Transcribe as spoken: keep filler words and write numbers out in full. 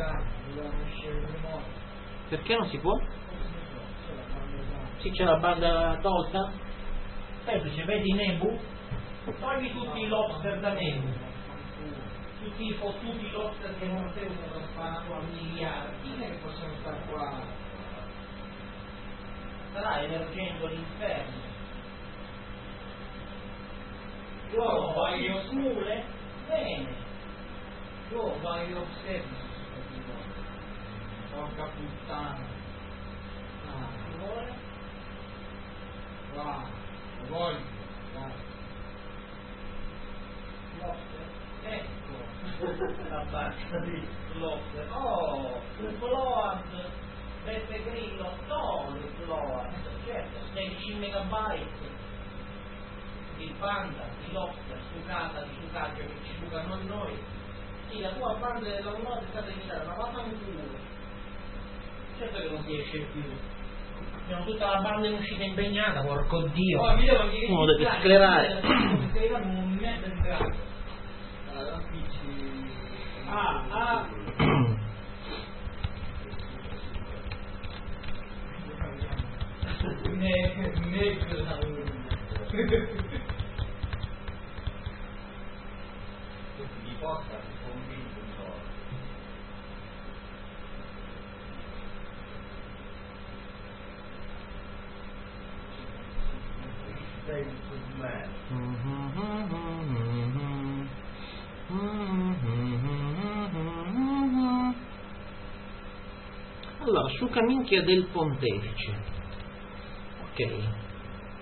Perché non si può? Sì, c'è la banda tolta? Semplice, vedi Nebu? Togli tutti i lobster da Nebu, tutti i fottuti lobster che non servono per fare a miliardi, non è che possono stare qua. Starà emergendo l'inferno. Io voglio smule? Bene. Io voglio osservi. Porca puttana. Ah, chi vuole? Qua, lo voglio. Dai. Lobster? Ecco. La barca di lobster. Oh, un Float. Beppe Grillo. No, il Float. Certo, sedici megabyte. Il panda, il lobster, sucata, di sucaggio che ci sucano noi. Sì, la tua banda della un'ora è stata iniziata, ma vada un culo. Certo che non si esce più. Abbiamo tutta la banda in uscita impegnata, porco Dio. Oh, uno deve sclerare. Ah, ah. Ne, ne, di posta si convince un po'. Allora, suca minchia del pontefice. Ok.